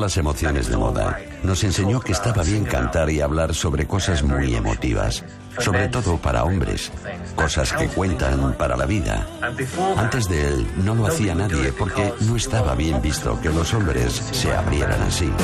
las emociones de moda. Nos enseñó que estaba bien cantar y hablar sobre cosas muy emotivas, sobre todo para hombres, cosas que cuentan para la vida. Antes de él no lo hacía nadie porque no estaba bien visto que los hombres se abrieran así.